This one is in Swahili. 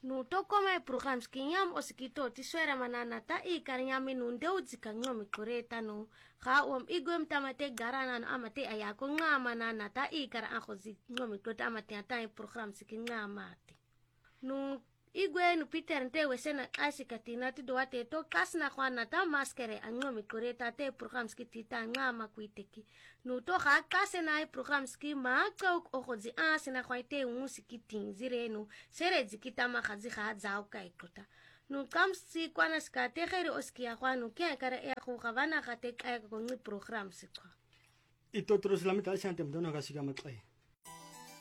No toko mai programs kinyam osikito tiswera manana ta ikarinyami nundeu zikanyomi kureta no ga igwem tamate garana no amate ayako nga manana ta ikara ako zinyomi kureta amate ata programs kinyamate no igwe no Peter nte wesena kasi katina ti doate to kasna kwana ta maskere anyomi kureta te programs kitita ngama kuiteki no to ga kasena programs ki maakok okozi asena kwaite musikitin zireno sere zikita makazi ga zao kaikota no kamsi kwana skate khere oskia kwano ke kara ya ko gavana ga te ka ko ni programs kwa ito troslamita siantem dona ga siga matlay